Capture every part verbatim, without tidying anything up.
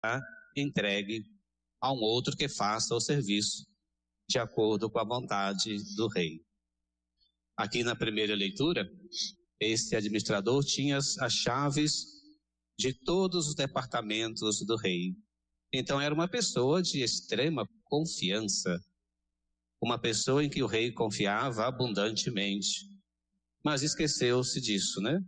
entregue a um outro que faça o serviço de acordo com a vontade do rei. Aqui na primeira leitura, esse administrador tinha as chaves de todos os departamentos do rei. Então era uma pessoa de extrema confiança, uma pessoa em que o rei confiava abundantemente, mas esqueceu-se disso, né?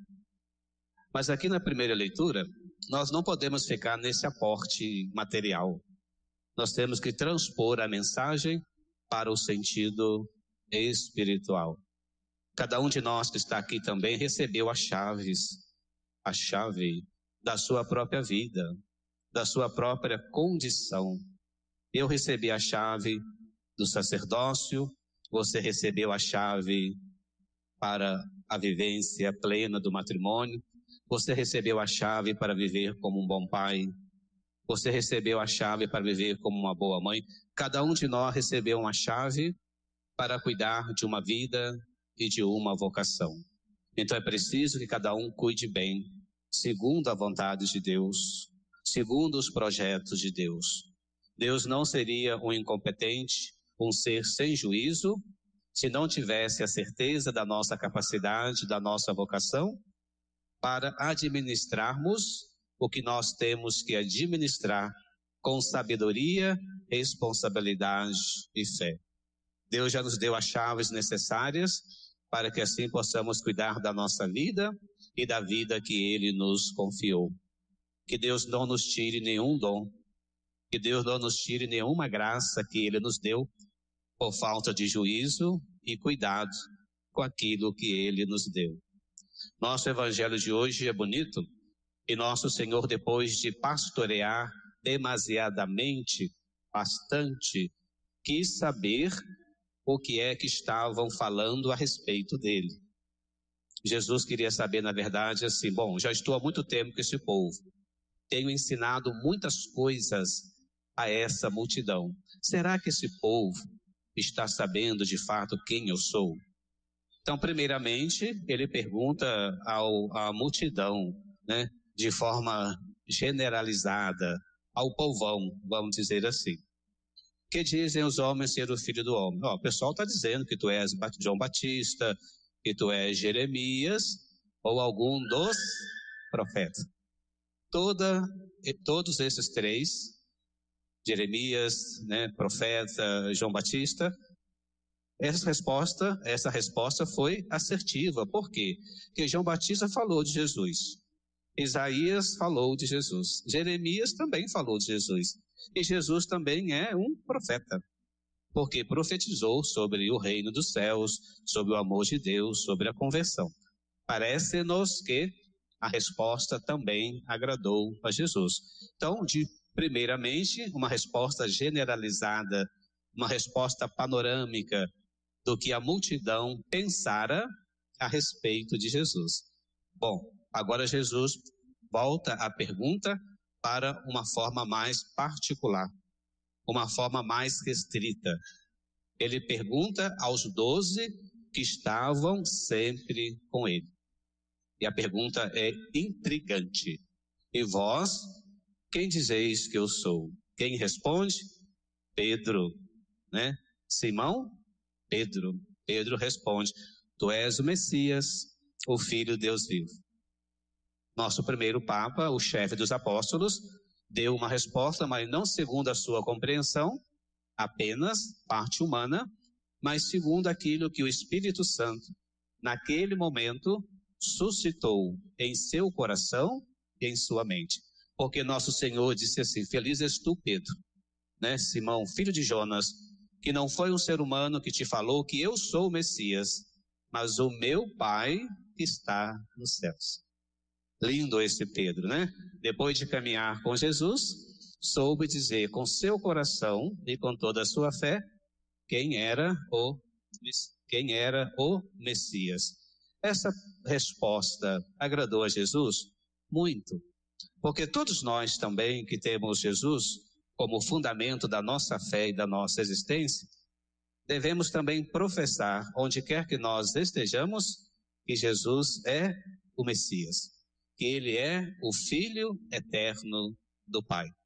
Mas aqui na primeira leitura, nós não podemos ficar nesse aporte material. Nós temos que transpor a mensagem para o sentido espiritual. Cada um de nós que está aqui também recebeu as chaves, a chave da sua própria vida, da sua própria condição. Eu recebi a chave do sacerdócio, você recebeu a chave para a vivência plena do matrimônio, você recebeu a chave para viver como um bom pai, você recebeu a chave para viver como uma boa mãe. Cada um de nós recebeu uma chave para cuidar de uma vida e de uma vocação. Então é preciso que cada um cuide bem, segundo a vontade de Deus, segundo os projetos de Deus. Deus não seria um incompetente, um ser sem juízo, se não tivesse a certeza da nossa capacidade, da nossa vocação, para administrarmos o que nós temos que administrar com sabedoria, responsabilidade e fé. Deus já nos deu as chaves necessárias para que assim possamos cuidar da nossa vida e da vida que Ele nos confiou. Que Deus não nos tire nenhum dom, que Deus não nos tire nenhuma graça que Ele nos deu por falta de juízo e cuidado com aquilo que Ele nos deu. Nosso evangelho de hoje é bonito e nosso Senhor, depois de pastorear demasiadamente, bastante, quis saber o que é que estavam falando a respeito dele. Jesus queria saber, na verdade, assim, bom, já estou há muito tempo com esse povo, tenho ensinado muitas coisas a essa multidão. Será que esse povo está sabendo de fato quem eu sou? Então, primeiramente, ele pergunta ao, à multidão, né, de forma generalizada, ao povão, vamos dizer assim. Que dizem os homens ser o filho do homem? Ó, o pessoal está dizendo que tu és João Batista, que tu és Jeremias, ou algum dos profetas. Toda, todos esses três, Jeremias, né, profeta, João Batista, essa resposta, essa resposta foi assertiva. Por quê? Porque João Batista falou de Jesus, Isaías falou de Jesus, Jeremias também falou de Jesus, e Jesus também é um profeta, porque profetizou sobre o reino dos céus, sobre o amor de Deus, sobre a conversão. Parece-nos que a resposta também agradou a Jesus. Então, de, primeiramente, uma resposta generalizada, uma resposta panorâmica do que a multidão pensara a respeito de Jesus. Bom, agora Jesus volta a pergunta para uma forma mais particular, uma forma mais restrita. Ele pergunta aos doze que estavam sempre com ele. E a pergunta é intrigante. E vós, quem dizeis que eu sou? Quem responde? Pedro, né? Simão? Pedro. Pedro responde, tu és o Messias, o Filho de Deus vivo. Nosso primeiro Papa, o chefe dos apóstolos, deu uma resposta, mas não segundo a sua compreensão, apenas parte humana, mas segundo aquilo que o Espírito Santo, naquele momento, suscitou em seu coração e em sua mente. Porque nosso Senhor disse assim, feliz és tu, Pedro, né, Simão, filho de Jonas, que não foi um ser humano que te falou que eu sou o Messias, mas o meu Pai que está nos céus. Lindo esse Pedro, né? Depois de caminhar com Jesus, soube dizer com seu coração e com toda a sua fé quem era o, quem era o Messias. Essa resposta agradou a Jesus muito, porque todos nós também que temos Jesus como fundamento da nossa fé e da nossa existência, devemos também professar, onde quer que nós estejamos, que Jesus é o Messias, que Ele é o Filho eterno do Pai.